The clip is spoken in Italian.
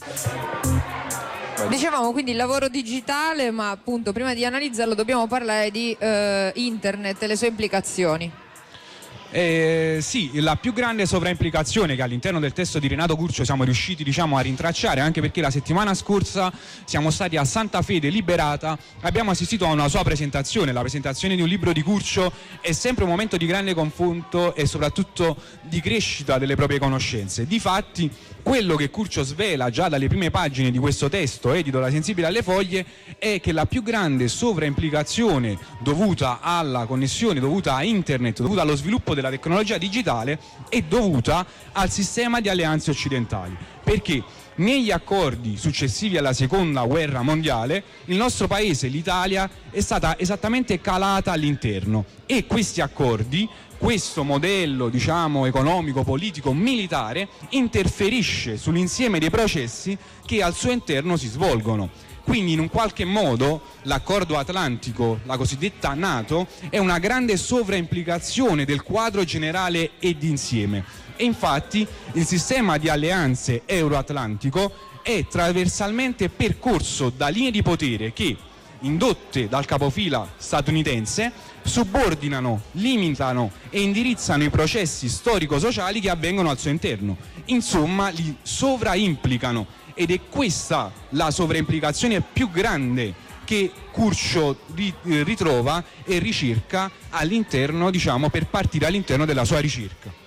Dicevamo quindi il lavoro digitale, ma appunto prima di analizzarlo dobbiamo parlare di internet e le sue implicazioni. Sì, la più grande sovraimplicazione che all'interno del testo di Renato Curcio siamo riusciti, a rintracciare, anche perché la settimana scorsa siamo stati a Santa Fede Liberata, abbiamo assistito a una sua presentazione. La presentazione di un libro di Curcio è sempre un momento di grande confronto e soprattutto di crescita delle proprie conoscenze. Difatti, quello che Curcio svela già dalle prime pagine di questo testo edito da Sensibile alle Foglie è che la più grande sovraimplicazione dovuta alla connessione, dovuta a internet, dovuta allo sviluppo della tecnologia digitale è dovuta al sistema di alleanze occidentali, perché negli accordi successivi alla seconda guerra mondiale il nostro paese, l'Italia, è stata esattamente calata all'interno, e questi accordi, questo modello economico, politico, militare interferisce sull'insieme dei processi che al suo interno si svolgono. Quindi in un qualche modo l'accordo atlantico, la cosiddetta NATO, è una grande sovraimplicazione del quadro generale e d'insieme. E infatti il sistema di alleanze euroatlantico è trasversalmente percorso da linee di potere che, indotte dal capofila statunitense, subordinano, limitano e indirizzano i processi storico-sociali che avvengono al suo interno. Insomma, li sovraimplicano, ed è questa la sovraimplicazione più grande che Curcio ritrova e ricerca all'interno, per partire all'interno della sua ricerca.